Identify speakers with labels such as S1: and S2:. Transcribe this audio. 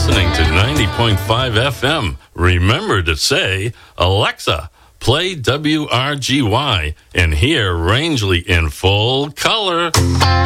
S1: listening to 90.5 FM. Remember to say, Alexa, play WRGY and hear Rangeley in full color.